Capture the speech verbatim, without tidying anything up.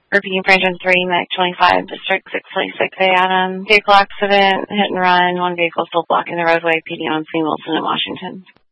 Repeating Franklin three, Mac twenty-five, District six twenty-six A, Adam. Vehicle accident, hit and run, one vehicle still blocking the roadway, P D on scene, Wilson and Washington.